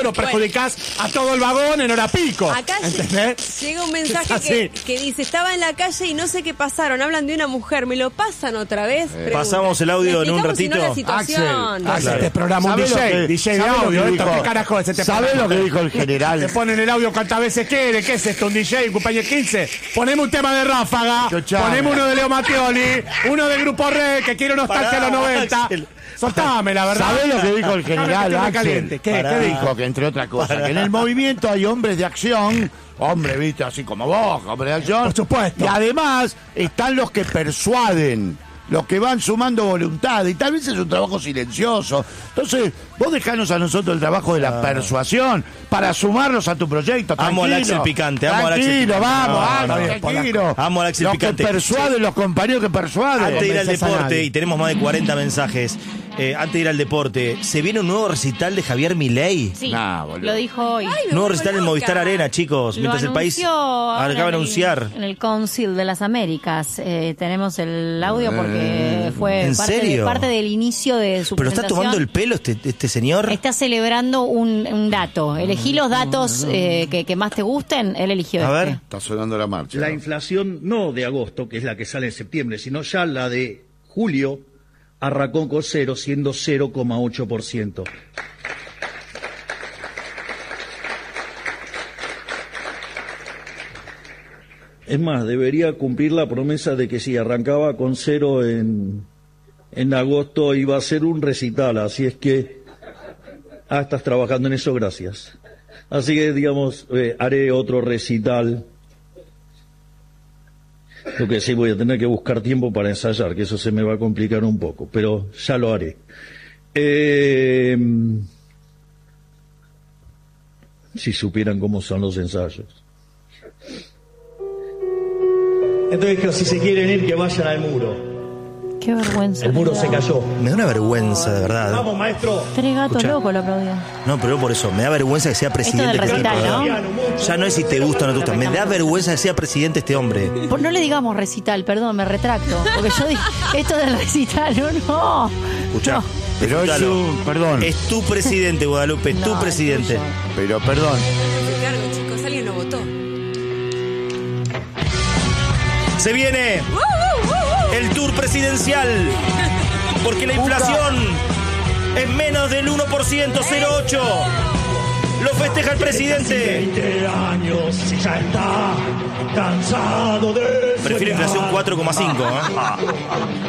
Pero perjudicás a todo el vagón en hora pico. Acá llega un mensaje que dice: estaba en la calle y no sé qué pasaron. Hablan de una mujer. ¿Me lo pasan otra vez? Pasamos el audio en un ratito. Axel, te programa un DJ de audio. ¿Qué carajo es este? ¿Sabés lo que dijo el general? Te ponen el audio cuantas veces quiere. ¿Qué es esto? ¿Un DJ? ¿Un compañero 15? Poneme un tema de Ráfaga. Poneme uno de Leo Mattioli. Uno de Grupo Re, que quiere nostalgia a los 90. Soltame, la verdad. ¿Sabés lo que dijo el general Axel? ¿Qué dijo? Que entre otras cosas, que en el movimiento hay hombres de acción, hombre, viste, así como vos, hombre de acción. Por supuesto. Y además están los que persuaden, los que van sumando voluntad, y tal vez es un trabajo silencioso. Entonces, vos dejanos a nosotros el trabajo de la persuasión para sumarlos a tu proyecto. Amo al Axel Picante, amo al Axel Picante. Vamos, tranquilo. Amo al Axel Picante. Los que persuaden, los compañeros que persuaden. Antes de ir al deporte, y tenemos más de 40 mensajes, antes de ir al deporte, ¿se viene un nuevo recital de Javier Milei? Sí, lo dijo hoy. Nuevo recital en Movistar Arena, chicos, mientras el país acaba de anunciar. En el Council de las Américas tenemos el audio porque fue parte del inicio de su ¿Pero presentación. está tomando el pelo este señor? Está celebrando un dato. Elegí los datos que más te gusten, él eligió A ver. Está sonando la marcha. La inflación no de agosto, que es la que sale en septiembre, sino ya la de julio, arrancó con cero, siendo 0,8%. Es más, debería cumplir la promesa de que si arrancaba con cero en agosto iba a ser un recital, así es que... estás trabajando en eso, gracias. Así que, digamos, haré otro recital. Lo que sí, voy a tener que buscar tiempo para ensayar, que eso se me va a complicar un poco, pero ya lo haré. Si supieran cómo son los ensayos. Entonces, si se quieren ir, que vayan al muro. Qué vergüenza. El muro se cayó. Me da una vergüenza, de verdad. Vamos, maestro. Tres gatos locos lo aplaudían. No, pero por eso, me da vergüenza que sea presidente Esto del recital, ¿no? Ya no es si te gusta o no te gusta. Me da vergüenza que sea presidente este hombre. No le digamos recital, perdón, me retracto. Porque yo dije, esto del recital, no. Escuchá. No. Pero es perdón. Es tu presidente, Guadalupe, es tu presidente. Pero perdón. Cargo, chicos, alguien lo votó. Se viene el tour presidencial, porque la inflación es menos del 1%, 0,8. Lo festeja el presidente. 20 años y ya está cansado de... Prefiero inflación 4,5.